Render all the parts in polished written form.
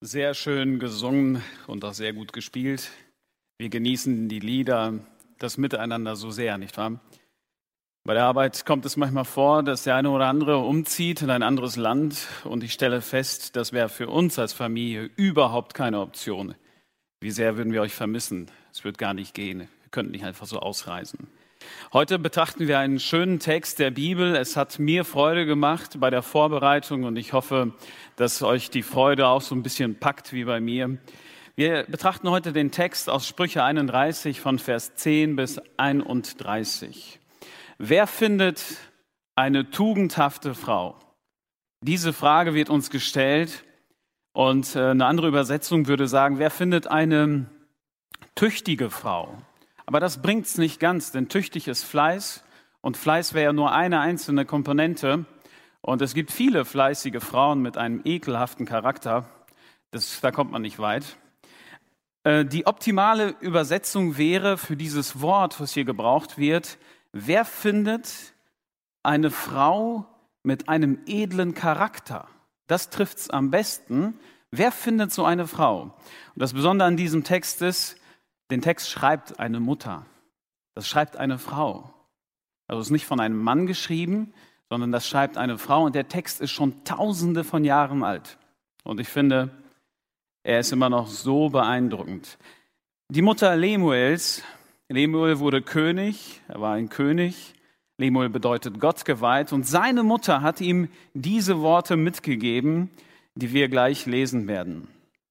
Sehr schön gesungen und auch sehr gut gespielt. Wir genießen die Lieder, das Miteinander so sehr, nicht wahr? Bei der Arbeit kommt es manchmal vor, dass der eine oder andere umzieht in ein anderes Land und ich stelle fest, das wäre für uns als Familie überhaupt keine Option. Wie sehr würden wir euch vermissen? Es wird gar nicht gehen. Wir könnten nicht einfach so ausreisen. Heute betrachten wir einen schönen Text der Bibel. Es hat mir Freude gemacht bei der Vorbereitung und ich hoffe, dass euch die Freude auch so ein bisschen packt wie bei mir. Wir betrachten heute den Text aus Sprüche 31 von Vers 10 bis 31. Wer findet eine tugendhafte Frau? Diese Frage wird uns gestellt und eine andere Übersetzung würde sagen, wer findet eine tüchtige Frau? Aber das bringt's nicht ganz, denn tüchtig ist Fleiß und Fleiß wäre ja nur eine einzelne Komponente. Und es gibt viele fleißige Frauen mit einem ekelhaften Charakter. Da kommt man nicht weit. Die optimale Übersetzung wäre für dieses Wort, was hier gebraucht wird, wer findet eine Frau mit einem edlen Charakter? Das trifft's am besten. Wer findet so eine Frau? Und das Besondere an diesem Text ist, den Text schreibt eine Mutter. Das schreibt eine Frau. Also es ist nicht von einem Mann geschrieben, sondern das schreibt eine Frau. Und der Text ist schon Tausende von Jahren alt. Und ich finde, er ist immer noch so beeindruckend. Die Mutter Lemuels, Lemuel wurde König, er war ein König. Lemuel bedeutet Gott geweiht. Und seine Mutter hat ihm diese Worte mitgegeben, die wir gleich lesen werden.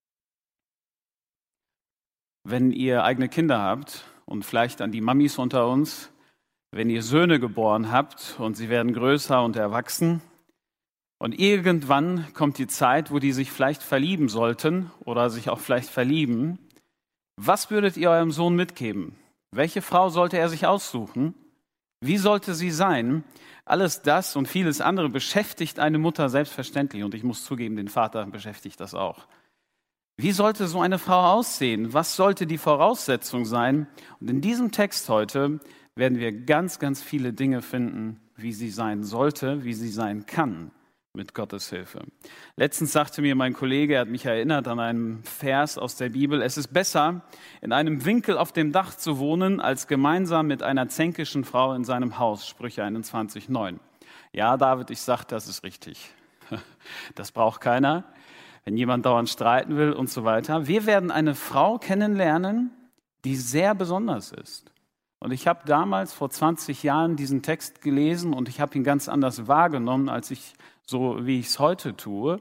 Wenn ihr eigene Kinder habt und vielleicht an die Mamis unter uns, wenn ihr Söhne geboren habt und sie werden größer und erwachsen und irgendwann kommt die Zeit, wo die sich vielleicht verlieben sollten oder sich auch vielleicht verlieben, was würdet ihr eurem Sohn mitgeben? Welche Frau sollte er sich aussuchen? Wie sollte sie sein? Alles das und vieles andere beschäftigt eine Mutter selbstverständlich und ich muss zugeben, den Vater beschäftigt das auch. Wie sollte so eine Frau aussehen? Was sollte die Voraussetzung sein? Und in diesem Text heute werden wir ganz, ganz viele Dinge finden, wie sie sein sollte, wie sie sein kann, mit Gottes Hilfe. Letztens sagte mir mein Kollege, er hat mich erinnert an einen Vers aus der Bibel, es ist besser, in einem Winkel auf dem Dach zu wohnen, als gemeinsam mit einer zänkischen Frau in seinem Haus, Sprüche 21,9. Ja, David, ich sag, das ist richtig. Das braucht keiner. Wenn jemand dauernd streiten will und so weiter. Wir werden eine Frau kennenlernen, die sehr besonders ist. Und ich habe damals vor 20 Jahren diesen Text gelesen und ich habe ihn ganz anders wahrgenommen, als wie ich es heute tue.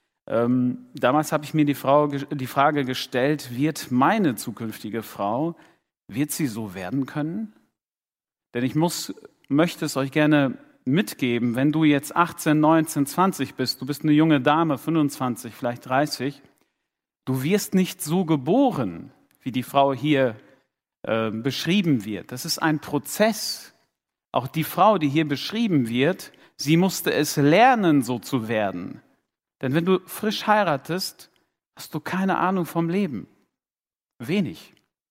Damals habe ich mir die Frage gestellt, wird meine zukünftige Frau, wird sie so werden können? Denn ich möchte es euch gerne mitgeben, wenn du jetzt 18, 19, 20 bist, du bist eine junge Dame, 25, vielleicht 30, du wirst nicht so geboren, wie die Frau hier beschrieben wird. Das ist ein Prozess. Auch die Frau, die hier beschrieben wird, sie musste es lernen, so zu werden. Denn wenn du frisch heiratest, hast du keine Ahnung vom Leben. Wenig.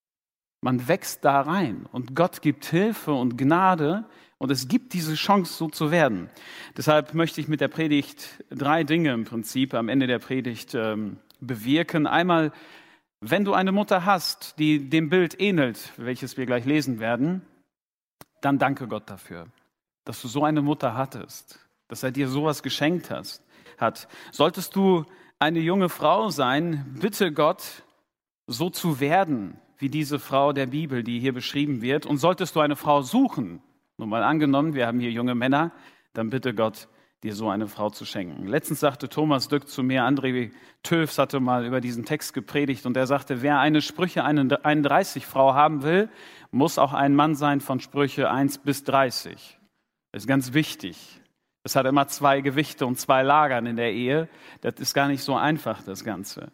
Man wächst da rein und Gott gibt Hilfe und Gnade, und es gibt diese Chance, so zu werden. Deshalb möchte ich mit der Predigt 3 Dinge im Prinzip am Ende der Predigt bewirken. Einmal, wenn du eine Mutter hast, die dem Bild ähnelt, welches wir gleich lesen werden, dann danke Gott dafür, dass du so eine Mutter hattest, dass er dir sowas geschenkt hat. Solltest du eine junge Frau sein, bitte Gott, so zu werden, wie diese Frau der Bibel, die hier beschrieben wird. Und solltest du eine Frau suchen, nur mal angenommen, wir haben hier junge Männer, dann bitte Gott, dir so eine Frau zu schenken. Letztens sagte Thomas Dück zu mir, André Töfs hatte mal über diesen Text gepredigt und er sagte, wer eine Sprüche 31 Frau haben will, muss auch ein Mann sein von Sprüche 1 bis 30. Das ist ganz wichtig. Es hat immer 2 Gewichte und 2 Lagern in der Ehe. Das ist gar nicht so einfach, das Ganze.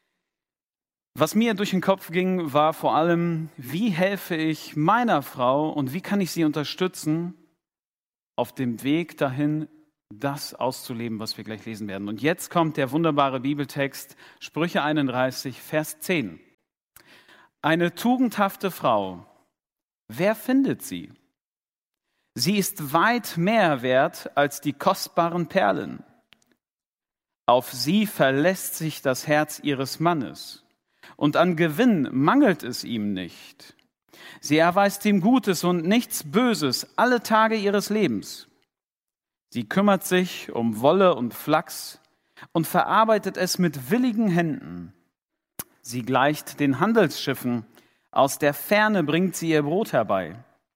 Was mir durch den Kopf ging, war vor allem, wie helfe ich meiner Frau und wie kann ich sie unterstützen auf dem Weg dahin, das auszuleben, was wir gleich lesen werden. Und jetzt kommt der wunderbare Bibeltext, Sprüche 31, Vers 10. Eine tugendhafte Frau, wer findet sie? Sie ist weit mehr wert als die kostbaren Perlen. Auf sie verlässt sich das Herz ihres Mannes, und an Gewinn mangelt es ihm nicht. Sie erweist ihm Gutes und nichts Böses alle Tage ihres Lebens. Sie kümmert sich um Wolle und Flachs und verarbeitet es mit willigen Händen. Sie gleicht den Handelsschiffen, aus der Ferne bringt sie ihr Brot herbei.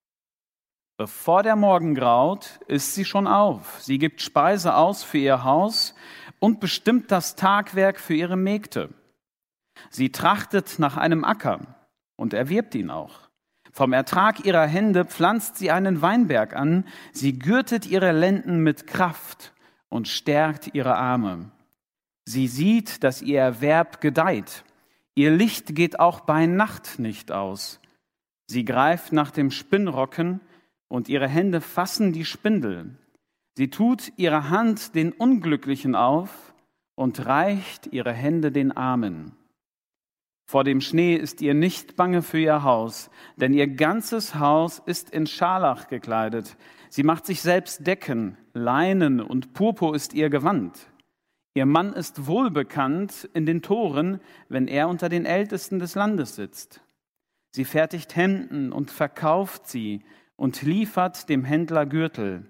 Bevor der Morgen graut, ist sie schon auf. Sie gibt Speise aus für ihr Haus und bestimmt das Tagwerk für ihre Mägde. Sie trachtet nach einem Acker und erwirbt ihn auch. Vom Ertrag ihrer Hände pflanzt sie einen Weinberg an. Sie gürtet ihre Lenden mit Kraft und stärkt ihre Arme. Sie sieht, dass ihr Erwerb gedeiht. Ihr Licht geht auch bei Nacht nicht aus. Sie greift nach dem Spinnrocken und ihre Hände fassen die Spindel. Sie tut ihre Hand den Unglücklichen auf und reicht ihre Hände den Armen. Vor dem Schnee ist ihr nicht bange für ihr Haus, denn ihr ganzes Haus ist in Scharlach gekleidet. Sie macht sich selbst Decken, Leinen und Purpur ist ihr Gewand. Ihr Mann ist wohlbekannt in den Toren, wenn er unter den Ältesten des Landes sitzt. Sie fertigt Hemden und verkauft sie und liefert dem Händler Gürtel.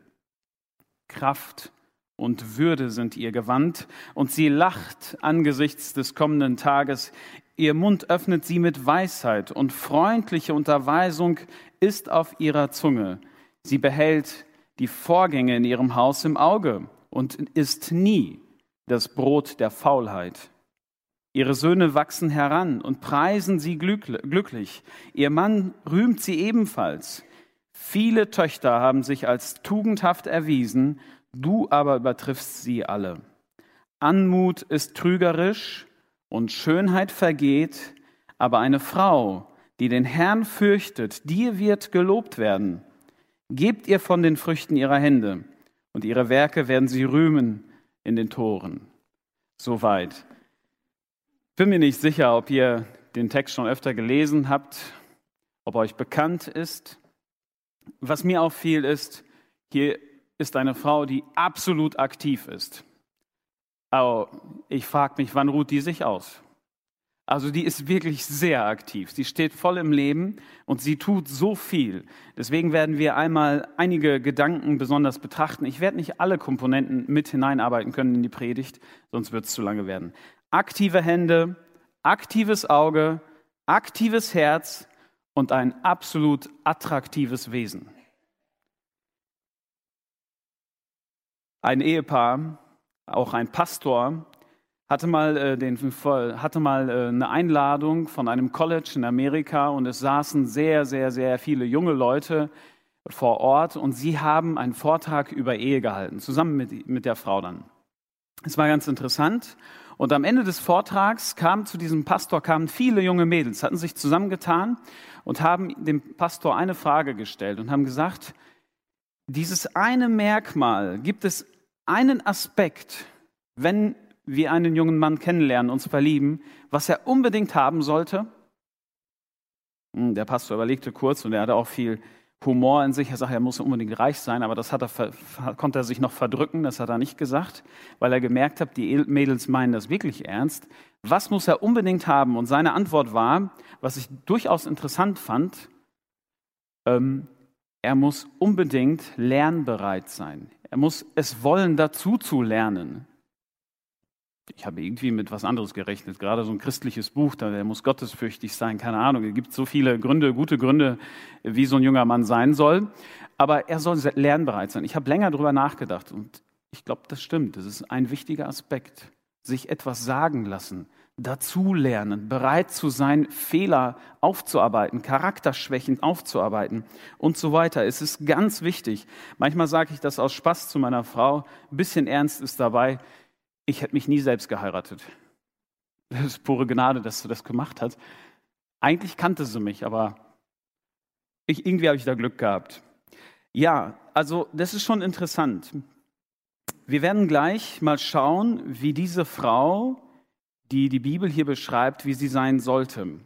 Kraft und Würde sind ihr Gewand, und sie lacht angesichts des kommenden Tages. Ihr Mund öffnet sie mit Weisheit, und freundliche Unterweisung ist auf ihrer Zunge. Sie behält die Vorgänge in ihrem Haus im Auge und isst nie das Brot der Faulheit. Ihre Söhne wachsen heran und preisen sie glücklich. Ihr Mann rühmt sie ebenfalls. Viele Töchter haben sich als tugendhaft erwiesen, du aber übertriffst sie alle. Anmut ist trügerisch und Schönheit vergeht, aber eine Frau, die den Herrn fürchtet, die wird gelobt werden. Gebt ihr von den Früchten ihrer Hände, und ihre Werke werden sie rühmen in den Toren. Soweit. Bin mir nicht sicher, ob ihr den Text schon öfter gelesen habt, ob euch bekannt ist. Was mir auffiel ist, hier ist eine Frau, die absolut aktiv ist. Aber ich frage mich, wann ruht die sich aus? Also die ist wirklich sehr aktiv. Sie steht voll im Leben und sie tut so viel. Deswegen werden wir einmal einige Gedanken besonders betrachten. Ich werde nicht alle Komponenten mit hineinarbeiten können in die Predigt, sonst wird es zu lange werden. Aktive Hände, aktives Auge, aktives Herz und ein absolut attraktives Wesen. Ein Ehepaar, auch ein Pastor, hatte mal eine Einladung von einem College in Amerika und es saßen sehr, sehr, sehr viele junge Leute vor Ort und sie haben einen Vortrag über Ehe gehalten, zusammen mit der Frau dann. Es war ganz interessant und am Ende des Vortrags kamen zu diesem Pastor viele junge Mädels, hatten sich zusammengetan und haben dem Pastor eine Frage gestellt und haben gesagt, dieses eine Merkmal, gibt es einen Aspekt, wenn wir einen jungen Mann kennenlernen, uns verlieben, was er unbedingt haben sollte? Der Pastor überlegte kurz und er hatte auch viel Humor in sich. Er sagte, er muss unbedingt reich sein, aber das konnte er sich noch verdrücken, das hat er nicht gesagt, weil er gemerkt hat, die Mädels meinen das wirklich ernst. Was muss er unbedingt haben? Und seine Antwort war, was ich durchaus interessant fand, er muss unbedingt lernbereit sein. Er muss es wollen, dazu zu lernen. Ich habe irgendwie mit was anderes gerechnet, gerade so ein christliches Buch, der muss gottesfürchtig sein, keine Ahnung. Es gibt so viele Gründe, gute Gründe, wie so ein junger Mann sein soll. Aber er soll lernbereit sein. Ich habe länger darüber nachgedacht und ich glaube, das stimmt. Das ist ein wichtiger Aspekt. Sich etwas sagen lassen, dazulernen, bereit zu sein, Fehler aufzuarbeiten, Charakterschwächen aufzuarbeiten und so weiter. Es ist ganz wichtig. Manchmal sage ich das aus Spaß zu meiner Frau. Ein bisschen Ernst ist dabei. Ich hätte mich nie selbst geheiratet. Das ist pure Gnade, dass sie das gemacht hat. Eigentlich kannte sie mich, aber irgendwie habe ich da Glück gehabt. Ja, also das ist schon interessant. Wir werden gleich mal schauen, wie diese Frau, die die Bibel hier beschreibt, wie sie sein sollte.